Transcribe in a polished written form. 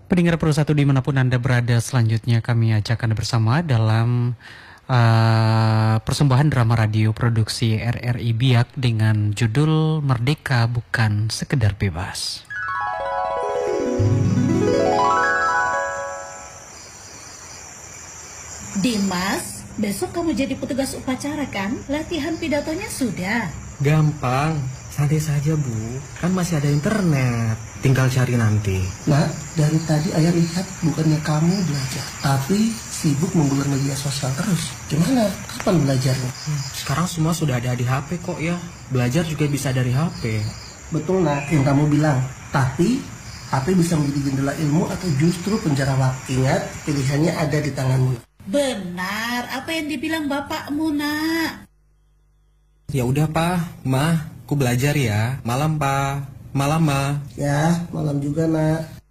Pendengar Pro 1 dimanapun Anda berada, selanjutnya kami ajak Anda bersama dalam persembahan drama radio produksi RRI Biak dengan judul Merdeka Bukan Sekedar Bebas. Dimas, besok kamu jadi petugas upacara kan? Latihan pidatonya sudah. Gampang, santai saja Bu. Kan masih ada internet. Tinggal cari nanti. Nak, dari tadi ayah lihat bukannya kamu belajar, tapi sibuk menggulung media sosial terus. Gimana? Kapan belajarnya? Sekarang semua sudah ada di HP kok ya. Belajar juga bisa dari HP. Betul nak, yang kamu bilang. Tapi HP bisa menjadi jendela ilmu atau justru penjara waktu. Ingat, pilihannya ada di tanganmu. Benar, apa yang dibilang bapakmu, nak? Ya udah Pak, Mah, aku belajar ya. Malam Pak, malam Ma. Ya, malam juga nak.